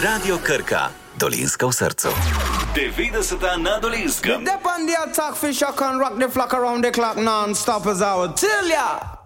Radio Krka, Dolenjska v srcu. 90 na Dolenjskem. Dep on the attack fish, I can rock the flock around the clock non-stop as I would tell ya.